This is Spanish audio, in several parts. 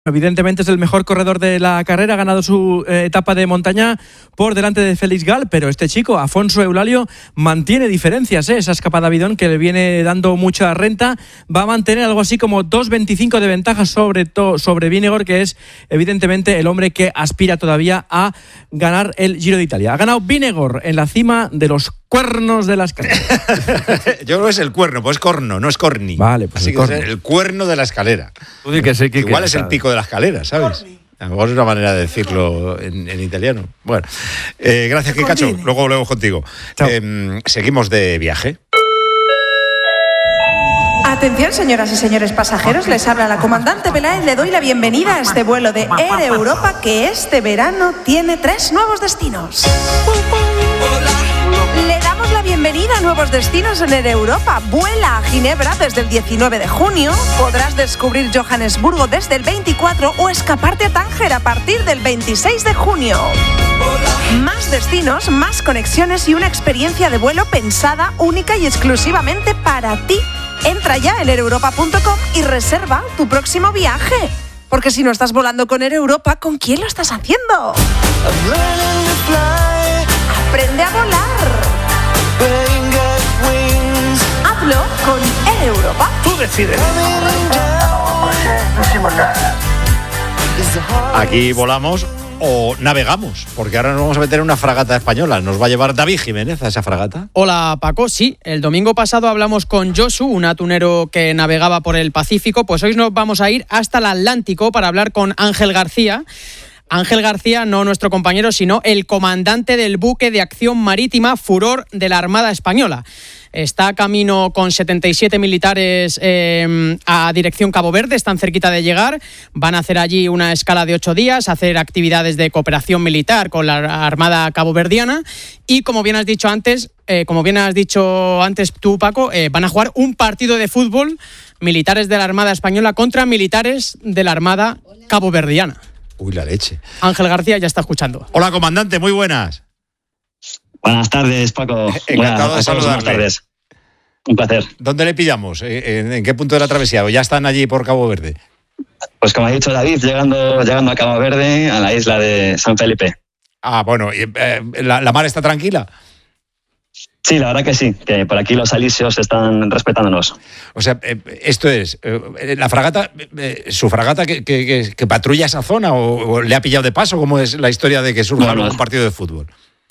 Evidentemente es el mejor corredor de la carrera, ha ganado su etapa de montaña por delante de Félix Gal, pero este chico, Afonso Eulalio, mantiene diferencias, esa escapada bidón que le viene dando mucha renta, va a mantener algo así como 2.25 de ventaja sobre Vingegaard, que es evidentemente el hombre que aspira todavía a ganar el Giro de Italia. Ha ganado Vingegaard en la cima de los cuernos de la escalera. Yo creo que es el cuerno, pues es corno, no es corni. Vale, pues así que es el cuerno de la escalera. Igual es el pico de la escalera, ¿sabes? A lo mejor es una manera de decirlo en italiano. Bueno, gracias, Kikacho. Luego volvemos contigo. Seguimos de viaje. Atención, señoras y señores pasajeros, les habla la comandante Peláez. Le doy la bienvenida a este vuelo de Air Europa que este verano tiene 3 nuevos destinos. Le damos la bienvenida a nuevos destinos en Air Europa. Vuela a Ginebra desde el 19 de junio. Podrás descubrir Johannesburgo desde el 24 o escaparte a Tánger a partir del 26 de junio. Más destinos, más conexiones y una experiencia de vuelo pensada única y exclusivamente para ti. Entra ya en aereuropa.com y reserva tu próximo viaje. Porque si no estás volando con Air Europa, ¿con quién lo estás haciendo? Aprende a volar. Hazlo con Air Europa. Tú decides. Aquí volamos o navegamos, porque ahora nos vamos a meter en una fragata española. Nos va a llevar David Jiménez a esa fragata. Hola, Paco. Sí, el domingo pasado hablamos con Josu, un atunero que navegaba por el Pacífico. Pues hoy nos vamos a ir hasta el Atlántico para hablar con Ángel García. Ángel García, no nuestro compañero, sino el comandante del buque de acción marítima Furor de la Armada Española. Está a camino con 77 militares a dirección Cabo Verde, están cerquita de llegar. Van a hacer allí una escala de 8 días, hacer actividades de cooperación militar con la Armada caboverdiana. Y como bien has dicho antes tú, Paco, van a jugar un partido de fútbol, militares de la Armada Española contra militares de la Armada caboverdiana. Uy, la leche. Ángel García ya está escuchando. Hola, comandante, muy buenas. Buenas tardes, Paco. Encantado de saludarle. Buenas tardes. Un placer. ¿Dónde le pillamos? ¿En qué punto de la travesía? ¿O ya están allí por Cabo Verde? Pues como ha dicho David, llegando a Cabo Verde, a la isla de San Felipe. Ah, bueno, ¿la mar está tranquila? Sí, la verdad que sí, que por aquí los alisios están respetándonos. O sea, esto es, la fragata, su fragata que patrulla esa zona o le ha pillado de paso, ¿cómo es la historia de que surja un partido de fútbol?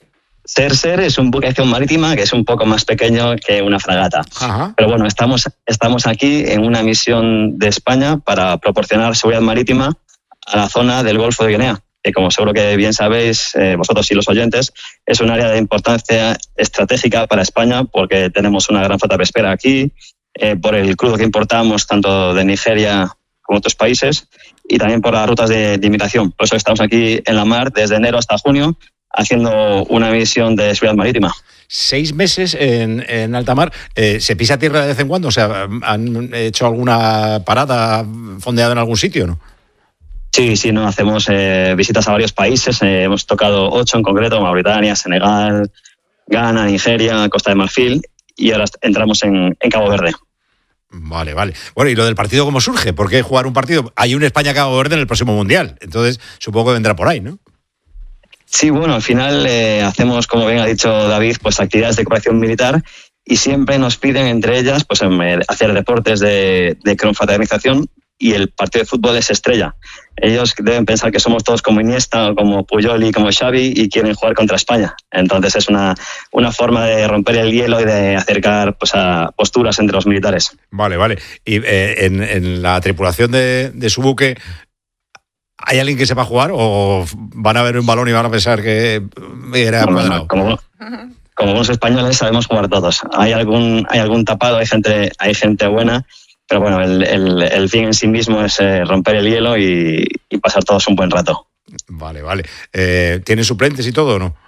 Ser es un buque de acción marítima que es un poco más pequeño que una fragata. Ajá. Pero bueno, estamos aquí en una misión de España para proporcionar seguridad marítima a la zona del Golfo de Guinea, que como seguro que bien sabéis, vosotros y los oyentes, es un área de importancia estratégica para España porque tenemos una gran flota pesquera aquí, por el crudo que importamos tanto de Nigeria como otros países y también por las rutas de migración. Por eso estamos aquí en la mar desde enero hasta junio haciendo una misión de seguridad marítima. 6 meses en alta mar. ¿Se pisa tierra de vez en cuando? O sea, ¿han hecho alguna parada fondeada en algún sitio, no? Sí, no hacemos visitas a varios países. Hemos tocado 8 en concreto: Mauritania, Senegal, Ghana, Nigeria, Costa de Marfil, y ahora entramos en Cabo Verde. Vale. Bueno, ¿y lo del partido cómo surge? ¿Por qué jugar un partido? Hay un España-Cabo Verde en el próximo Mundial, entonces supongo que vendrá por ahí, ¿no? Sí, bueno, al final hacemos, como bien ha dicho David, pues actividades de cooperación militar y siempre nos piden, entre ellas, pues hacer deportes de confraternización, y el partido de fútbol es estrella. Ellos deben pensar que somos todos como Iniesta, como Puyol y como Xavi y quieren jugar contra España. Entonces es una forma de romper el hielo y de acercar pues a posturas entre los militares. Vale. Y en la tripulación de su buque, ¿hay alguien que sepa jugar o van a ver un balón y van a pensar que era cuadrado? Como buenos españoles sabemos jugar todos. Hay algún tapado, hay gente buena, pero bueno, el fin en sí mismo es romper el hielo y pasar todos un buen rato. Vale. ¿Tienen suplentes y todo o no?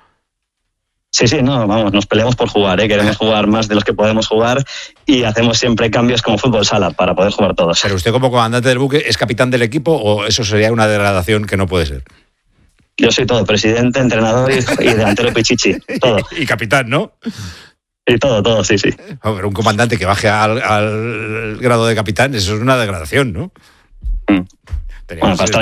Sí, no, vamos, nos peleamos por jugar, queremos jugar más de los que podemos jugar y hacemos siempre cambios como fútbol sala para poder jugar todos. Pero usted, como comandante del buque, ¿es capitán del equipo o eso sería una degradación que no puede ser? Yo soy todo, presidente, entrenador y delantero pichichi, todo. Y capitán, ¿no? Y todo, sí. Pero un comandante que baje al grado de capitán, eso es una degradación, ¿no? Bueno, para estar